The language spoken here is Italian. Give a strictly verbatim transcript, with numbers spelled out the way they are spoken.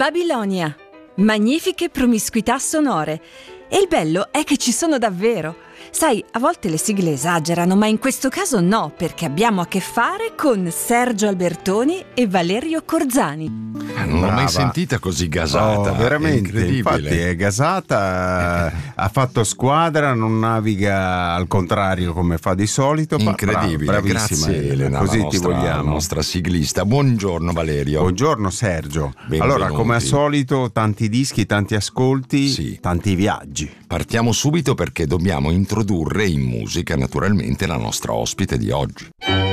Babilonia. Magnifiche promiscuità sonore. E il bello è che ci sono davvero. Sai, a volte le sigle esagerano, ma in questo caso no, perché abbiamo a che fare con Sergio Albertoni e Valerio Corzani. Ah, non l'ho mai sentita così gasata. Oh, veramente, è incredibile. infatti è gasata, ha fatto squadra, non naviga al contrario come fa di solito. Incredibile, Brava, bravissima. grazie Elena, così la nostra, ti vogliamo. la nostra siglista. Buongiorno Valerio. Buongiorno Sergio. Benvenuti. Allora, come al solito, tanti dischi, tanti ascolti, Sì. tanti viaggi. Partiamo subito perché dobbiamo introdurre in musica naturalmente la nostra ospite di oggi.